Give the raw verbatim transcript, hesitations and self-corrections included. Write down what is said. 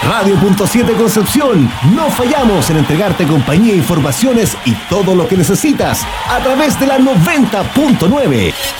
Radio Punto siete Concepción. No fallamos en entregarte compañía, informaciones y todo lo que necesitas a través de la noventa punto nueve.